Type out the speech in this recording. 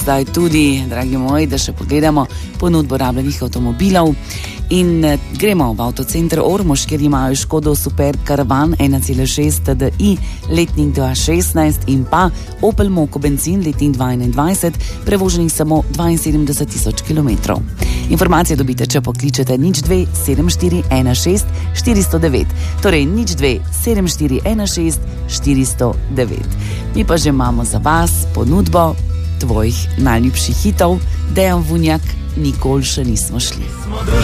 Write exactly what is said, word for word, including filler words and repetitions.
zdaj tudi, dragi moji, da še pogledamo ponudbo rabljenih avtomobilov. In gremo v avtocenter Ormož, kjer imajo Škodo Super Caravan ena cela šest T D I, letnik dva tisoč šestnajst in pa Opel Mokko benzin, letnik dva tisoč enaindvajset, prevoženih samo dvainsedemdeset tisoč kilometrov. Informacije dobite, če pokličete nič dve sedem štiri ena šest štiri nula devet, torej nič dve sedem štiri ena šest štiri nula devet. Mi pa že imamo za vas ponudbo tvojih najljubših hitov, Dejan Vunjak, Nikoli še nismo šli.